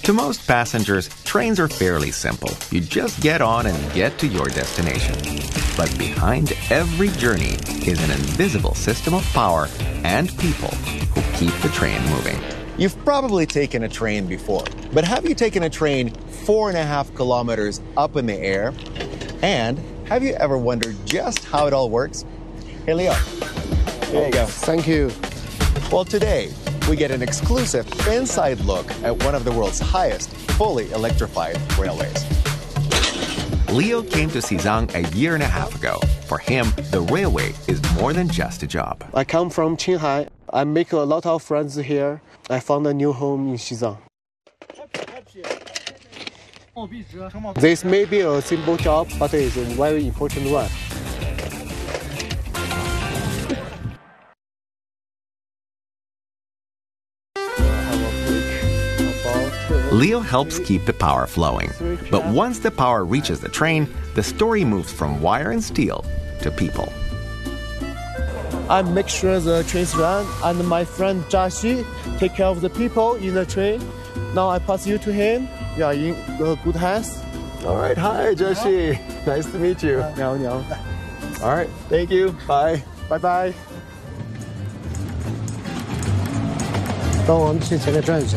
To most passengers, trains are fairly simple. You just get on and get to your destination. But behind every journey is an invisible system of power and people who keep the train moving. You've probably taken a train before, but have you taken a train 4.5 kilometers up in the air? And have you ever wondered just how it all works? Hey, Leo. Here you go. Thank you. Well, today, we get an exclusive inside look at one of the world's highest fully electrified railways. Leo came to Xizang a year and a half ago. For him, the railway is more than just a job. I come from Qinghai. I make a lot of friends here. I found a new home in Xizang. This may be a simple job, but it is a very important one. Leo helps keep the power flowing. But once the power reaches the train, the story moves from wire and steel to people. I make sure the trains run, and my friend Jia Xi take care of the people in the train. Now I pass you to him. You are in good hands. All right. Hi, Jia Xi. Nice to meet you. All right. Thank you. Bye. Bye bye. 帮我们去前面转一下。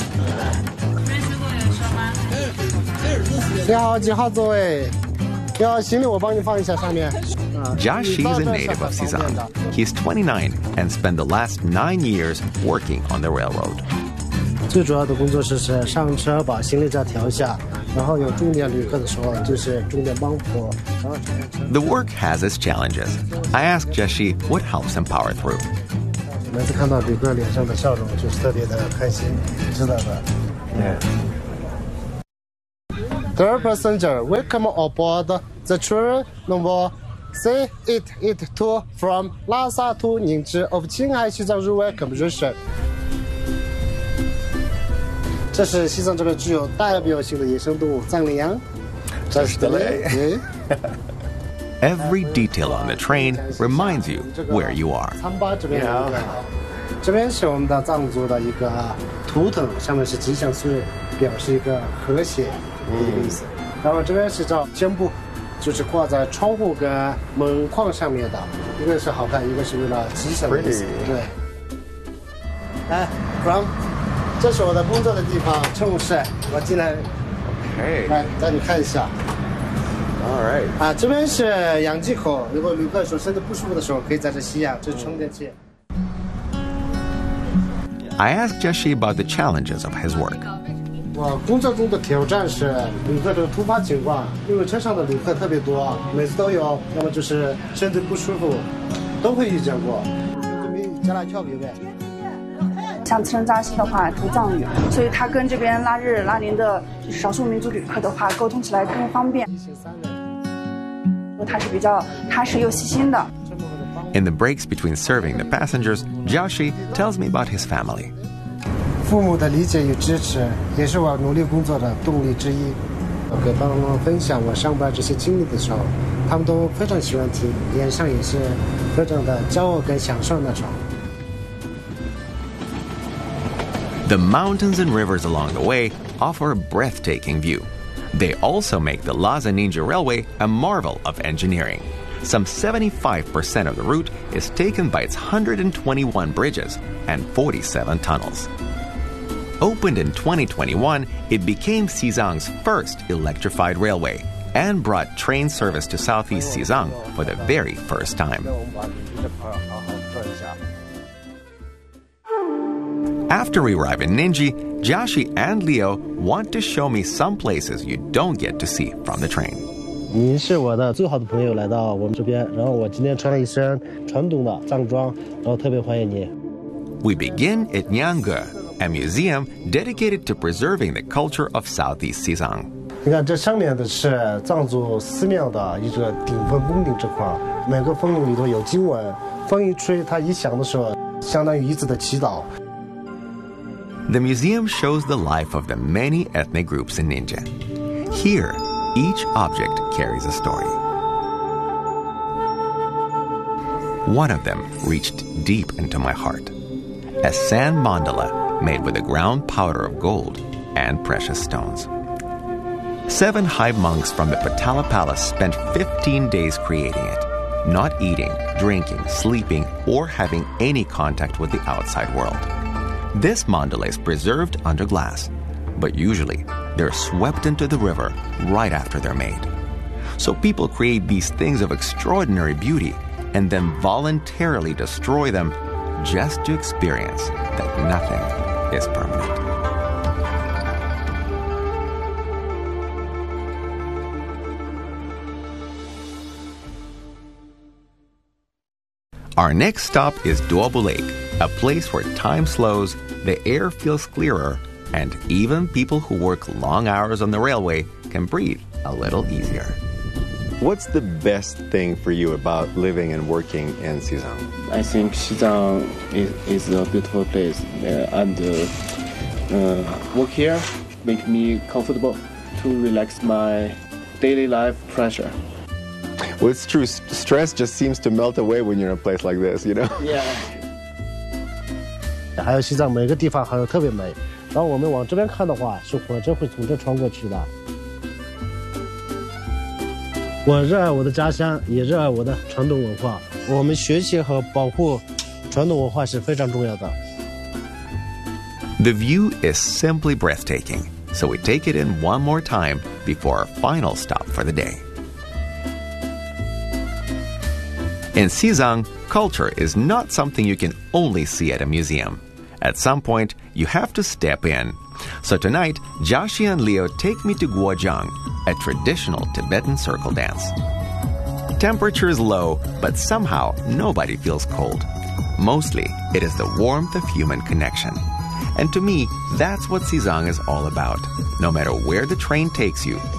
你好，几号座位？要行李我帮你放一下上面。 Jia Xi is a native of Xizang. He's 29 and spent the last 9 years working on the railroad. 最主要的工作是上车把行李架调一下，然后有重点旅客的时候就是重点帮扶。 The work has its challenges. I asked Jia Xi what helps him power through. 每次看到旅客脸上的笑容，就是特别的开心，知道的。Dear passenger, welcome aboard the train number C882 from Lhasa to Ningzhi of Qinghai Xizang Railway Corporation. 这是西藏这边具有代表性的野生动物藏羚羊。这是的嘞。 Every detail on the train reminds you where you are. 仓巴这边有一个，这边是我们的藏族的一个图腾，上面是吉祥穗，表示一个和谐的一个意思。然后这边是照肩部，就是挂在窗户跟门框上面的，一个是好看，一个是为了吉祥的意思。对。来 ，from， 这是我的工作的地方，乘务室，我进来。 Okay. 来，带你看一下。 All right. 啊，这边是氧气口，如果旅客说身体不舒服的时候，可以在这吸氧，这是充电器。 I asked Jia Xi about the challenges of his work. 我工作中的挑战是旅客的突发情况，因为车上的旅客特别多，每次都有，要么就是身体不舒服，都会遇见过。准备加拉跳别呗。 像次仁扎西的话读藏语，所以他跟这边拉日拉林的少数民族旅客的话沟通起来更方便。他是又细心的。 In the breaks between serving the passengers, Jia Xi tells me about his family. 父母的理解与支持也是我努力工作的动力之一。我给爸妈分享我上班这些经历的时候，他们都非常喜欢听，脸上也是非常的骄傲跟享受那种。 The mountains and rivers along the way offer a breathtaking view. They also make the Lhasa Ninja Railway a marvel of engineering. Some 75% of the route is taken by its 121 bridges and 47 tunnels. Opened in 2021, it became Xizang's first electrified railway and brought train service to Southeast Xizang for the very first time. After we arrive in Ningji, Jia Xi and Leo want to show me some places you don't get to see from the train. 您是我的最好的朋友，来到我们这边，然后我今天穿了一身传统的藏装，然后特别欢迎您。 We begin at Nyangge, a museum dedicated to preserving the culture of Southeast Xizang. 你看这上面的是藏族寺庙的一个顶峰峰顶这块，每个峰顶里头有经文，风一吹，它一响的时候，相当于一次的祈祷。 The museum shows the life of the many ethnic groups in Ninja. Here, each object carries a story. One of them reached deep into my heart. A sand mandala made with a ground powder of gold and precious stones. 7 hive monks from the Potala Palace spent 15 days creating it, not eating, drinking, sleeping, or having any contact with the outside world. This mandala is preserved under glass, but usually they're swept into the river right after they're made. So people create these things of extraordinary beauty and then voluntarily destroy them just to experience that nothing is permanent. Our next stop is Duobu Lake, a place where time slows, the air feels clearer, and even people who work long hours on the railway can breathe a little easier. What's the best thing for you about living and working in Xizang? I think Xizang is a beautiful place, and work here make me comfortable to relax my daily life pressure. Well, it's true. Stress just seems to melt away when you're in a place like this, you know? Yeah. 还有西藏每个地方还有特别美。然后我们往这边看的话，是火车会从这穿过去的。我热爱我的家乡，也热爱我的传统文化。我们学习和保护传统文化是非常重要的。 The view is simply breathtaking, so we take it in one more time before our final stop for the day. In Xizang, culture is not something you can only see at a museum. At some point, you have to step in. So tonight, Jiaxi and Leo take me to Guojiang, a traditional Tibetan circle dance. Temperature is low, but somehow nobody feels cold. Mostly, it is the warmth of human connection. And to me, that's what Xizang is all about. No matter where the train takes you,